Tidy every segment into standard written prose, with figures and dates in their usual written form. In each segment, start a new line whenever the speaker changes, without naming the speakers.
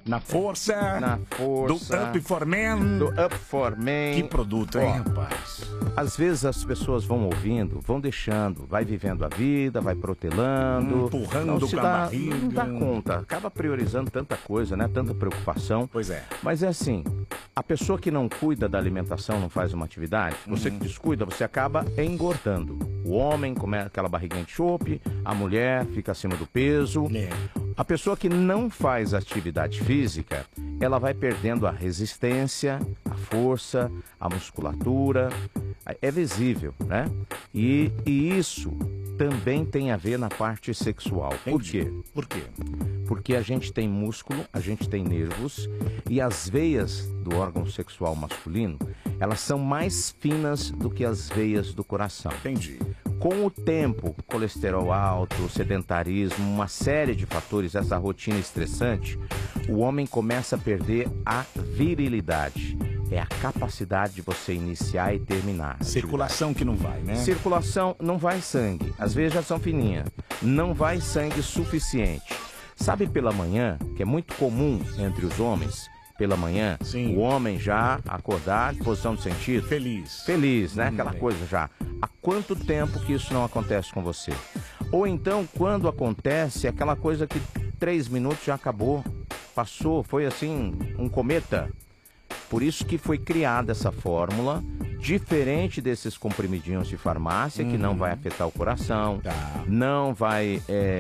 Na força.
Na força.
Do Up for Men.
Do Up for Men.
Que produto, hein, rapaz?
Às vezes as pessoas vão ouvindo, vão deixando, vai vivendo a vida, vai protelando.
Empurrando com a barriga.
Não dá conta, acaba priorizando tanta coisa, né? Tanta preocupação.
Pois é.
Mas é assim, a pessoa que não cuida da alimentação, não faz uma atividade, você que descuida, você acaba engordando. O homem começa aquela barriguinha de chope, a mulher fica acima do peso. A pessoa que não faz atividade física, ela vai perdendo a resistência, a força, a musculatura. É visível, né? E isso também tem a ver na parte sexual. Por quê?
Por quê?
Porque a gente tem músculo, a gente tem nervos e as veias do órgão sexual masculino, elas são mais finas do que as veias do coração.
Entendi.
Com o tempo, colesterol alto, sedentarismo, uma série de fatores, essa rotina estressante, o homem começa a perder a virilidade. É a capacidade de você iniciar e terminar.
Circulação que não vai, né?
Circulação, não vai sangue. As veias já são fininhas. Não vai sangue suficiente. Sabe pela manhã, que é muito comum entre os homens, pela manhã,
sim,
o homem já acordar, posição de sentido.
Feliz.
Feliz, né? Aquela coisa já. Há quanto tempo que isso não acontece com você? Ou então, quando acontece, aquela coisa que 3 minutos já acabou, passou, foi assim, um cometa. Por isso que foi criada essa fórmula, diferente desses comprimidinhos de farmácia, que não vai afetar o coração, não vai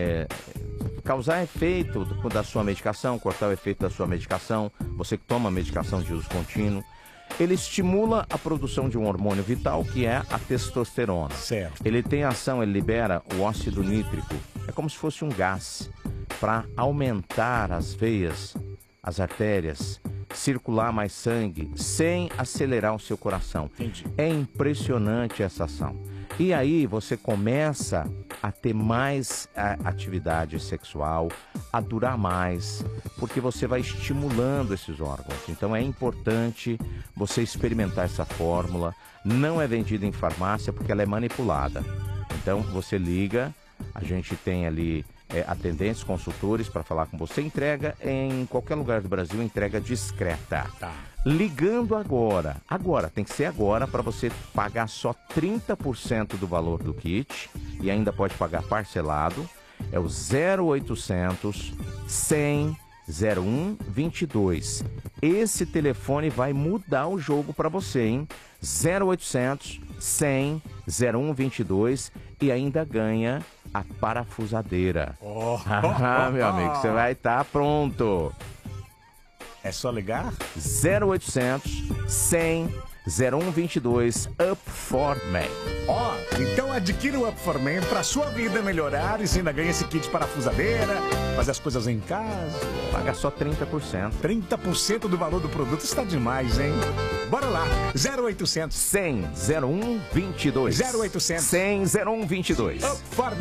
causar efeito da sua medicação, cortar o efeito da sua medicação, você que toma medicação de uso contínuo. Ele estimula a produção de um hormônio vital, que é a testosterona.
Certo.
Ele tem ação, ele libera o óxido nítrico, é como se fosse um gás, para aumentar as veias, as artérias, circular mais sangue, sem acelerar o seu coração.
Entendi.
É impressionante essa ação. E aí você começa a ter mais atividade sexual, a durar mais, porque você vai estimulando esses órgãos. Então é importante você experimentar essa fórmula. Não é vendida em farmácia porque ela é manipulada. Então você liga, a gente tem ali atendentes, consultores para falar com você. Entrega em qualquer lugar do Brasil, entrega discreta.
Tá.
Ligando agora, tem que ser agora, para você pagar só 30% do valor do kit e ainda pode pagar parcelado. É o 0800 100 0122. Esse telefone vai mudar o jogo para você, hein? 0800 100 0122 e ainda ganha a parafusadeira. Meu amigo, você vai estar pronto.
É só ligar?
0800 100 0122 Up for Men.
Então adquira o Up for Men pra sua vida melhorar e você ainda ganha esse kit parafusadeira, fazer as coisas em casa.
Paga só 30%.
30% do valor do produto está demais, hein? Bora lá. 0800
100 0122.
0800
100 0122.
Up for